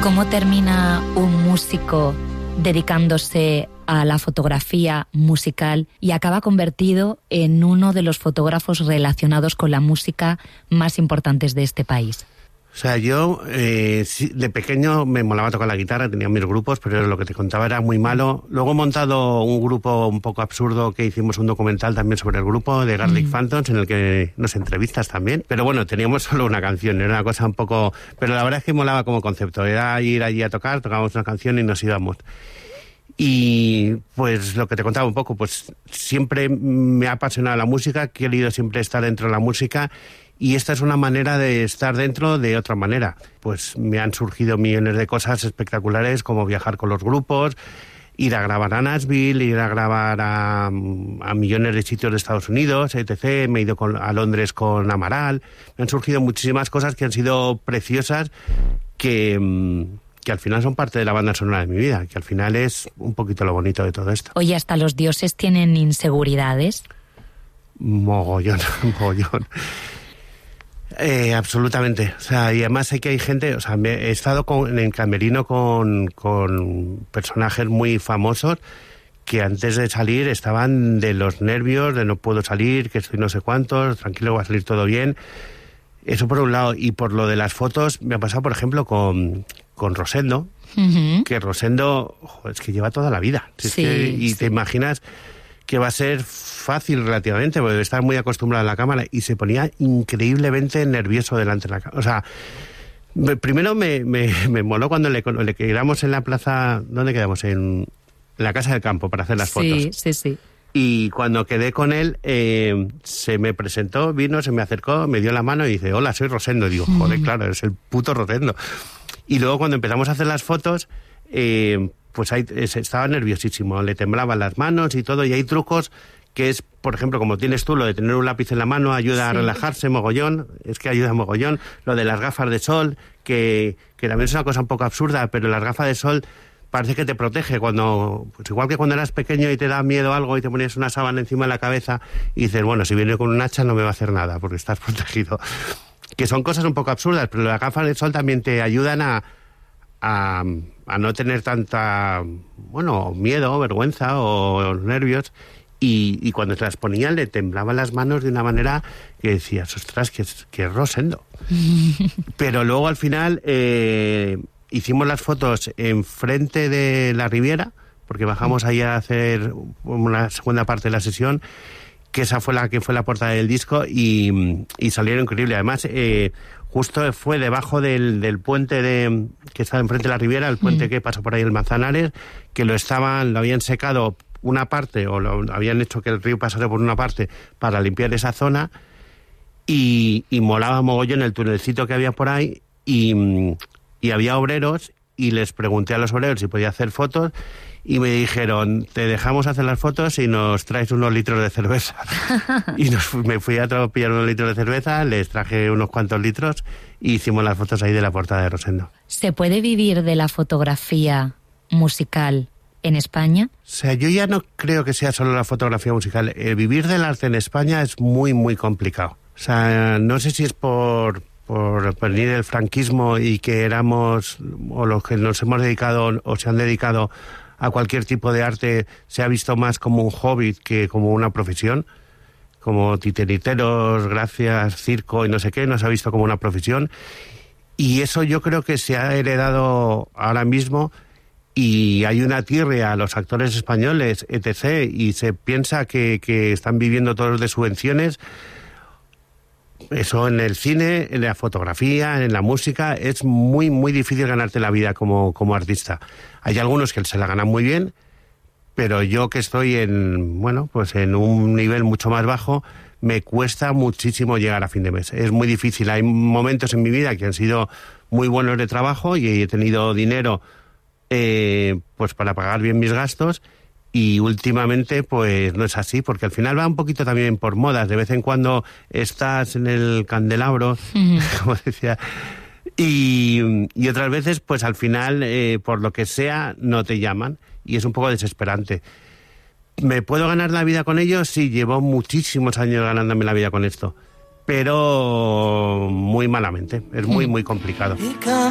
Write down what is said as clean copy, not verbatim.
¿Cómo termina un músico dedicándose a la fotografía musical y acaba convertido en uno de los fotógrafos relacionados con la música más importantes de este país? O sea, yo de pequeño me molaba tocar la guitarra, tenía mis grupos, pero lo que te contaba era muy malo. Luego he montado un grupo un poco absurdo que hicimos un documental también sobre el grupo de Garlic Phantoms, en el que nos entrevistas también. Pero bueno, teníamos solo una canción, era una cosa un poco... Pero la verdad es que molaba como concepto, era ir allí a tocar, tocábamos una canción y nos íbamos. Y pues lo que te contaba un poco, pues siempre me ha apasionado la música, he querido siempre estar dentro de la música. Y esta es una manera de estar dentro de otra manera. Pues me han surgido millones de cosas espectaculares, como viajar con los grupos, ir a grabar a Nashville, ir a grabar a millones de sitios de Estados Unidos, etc. Me he ido a Londres con Amaral. Me han surgido muchísimas cosas que han sido preciosas, que al final son parte de la banda sonora de mi vida, que al final es un poquito lo bonito de todo esto. Oye, ¿hasta los dioses tienen inseguridades? Mogollón. Absolutamente. O sea, y además sé que hay gente, o sea, he estado en el camerino con personajes muy famosos que antes de salir estaban de los nervios, de no puedo salir, que estoy no sé cuántos, tranquilo, va a salir todo bien. Eso por un lado. Y por lo de las fotos, me ha pasado, por ejemplo, con Rosendo, que Rosendo, es que lleva toda la vida. Te imaginas que va a ser fácil relativamente, porque está muy acostumbrado a la cámara, y se ponía increíblemente nervioso delante de la cámara. O sea, primero me moló cuando le quedamos en la plaza, ¿dónde quedamos? En la Casa del Campo para hacer las fotos. Sí. Y cuando quedé con él, se me presentó, vino, se me acercó, me dio la mano y dice, hola, soy Rosendo. Y digo, joder, claro, eres el puto Rosendo. Y luego cuando empezamos a hacer las fotos, pues ahí estaba nerviosísimo, le temblaban las manos y todo, y hay trucos que es, por ejemplo, como tienes tú, lo de tener un lápiz en la mano ayuda a relajarse mogollón, es que ayuda mogollón, lo de las gafas de sol, que también es una cosa un poco absurda, pero las gafas de sol parece que te protege cuando, pues igual que cuando eras pequeño y te da miedo algo y te ponías una sábana encima de la cabeza y dices, bueno, si viene con un hacha no me va a hacer nada porque estás protegido. Que son cosas un poco absurdas, pero las gafas de sol también te ayudan a no tener tanta, miedo, vergüenza o nervios, y cuando te las ponían le temblaban las manos de una manera que decías, ostras, que es Rosendo. Pero luego al final hicimos las fotos enfrente de la Riviera, porque bajamos ahí a hacer una segunda parte de la sesión, que esa fue la portada del disco, y salieron increíbles. Además, justo fue debajo del puente que está enfrente de la Riviera, el puente que pasa por ahí el Manzanares, que lo habían secado una parte, o lo habían hecho que el río pasase por una parte para limpiar esa zona, y molaba mogollón el tunelcito que había por ahí, y había obreros, y les pregunté a los obreros si podía hacer fotos, y me dijeron, te dejamos hacer las fotos y nos traes unos litros de cerveza. Y me fui a pillar unos litros de cerveza, les traje unos cuantos litros y hicimos las fotos ahí de la portada de Rosendo. ¿Se puede vivir de la fotografía musical en España? O sea, yo ya no creo que sea solo la fotografía musical. Vivir del arte en España es muy, muy complicado. O sea, no sé si es por venir el franquismo y que éramos, o los que nos hemos dedicado o se han dedicado a cualquier tipo de arte, se ha visto más como un hobby que como una profesión, como titiriteros, gracias, circo y no sé qué, nos ha visto como una profesión, y eso yo creo que se ha heredado ahora mismo, y hay una tirria a los actores españoles, etc., y se piensa que están viviendo todos de subvenciones. Eso en el cine, en la fotografía, en la música, es muy, muy difícil ganarte la vida como artista. Hay algunos que se la ganan muy bien, pero yo que estoy en un nivel mucho más bajo, me cuesta muchísimo llegar a fin de mes. Es muy difícil. Hay momentos en mi vida que han sido muy buenos de trabajo y he tenido dinero pues para pagar bien mis gastos. Y últimamente, pues no es así, porque al final va un poquito también por modas. De vez en cuando estás en el candelabro, como decía, y otras veces, pues al final, por lo que sea, no te llaman. Y es un poco desesperante. ¿Me puedo ganar la vida con ello? Sí, llevo muchísimos años ganándome la vida con esto. Pero muy malamente. Es muy, muy complicado.